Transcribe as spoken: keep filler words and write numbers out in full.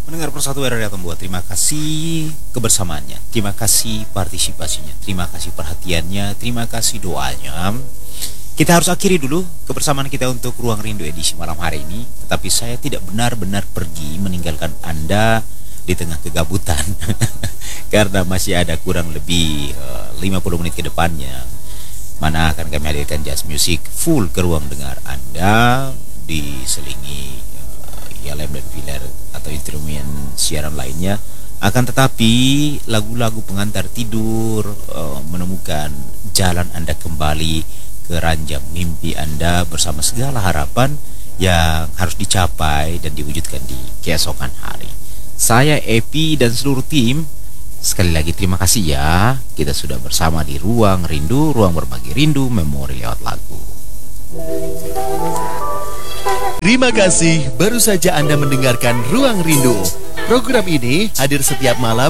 Mendengar Persatu R R I Atambua, terima kasih kebersamaannya, terima kasih partisipasinya, terima kasih perhatiannya, terima kasih doanya. Kita harus akhiri dulu kebersamaan kita untuk Ruang Rindu edisi malam hari ini. Tetapi saya tidak benar-benar pergi meninggalkan Anda di tengah kegabutan karena masih ada kurang lebih uh, lima puluh menit ke depannya, mana akan kami hadirkan jazz music full ke ruang dengar Anda, diselingi ya lem dan pilar atau instrumen siaran lainnya. Akan tetapi lagu-lagu pengantar tidur, uh, menemukan jalan Anda kembali ke ranjang mimpi Anda bersama segala harapan yang harus dicapai dan diwujudkan di keesokan hari. Saya Epi dan seluruh tim, sekali lagi terima kasih ya. Kita sudah bersama di Ruang Rindu, ruang berbagi rindu, memori lewat lagu. Terima kasih, baru saja Anda mendengarkan Ruang Rindu. Program ini hadir setiap malam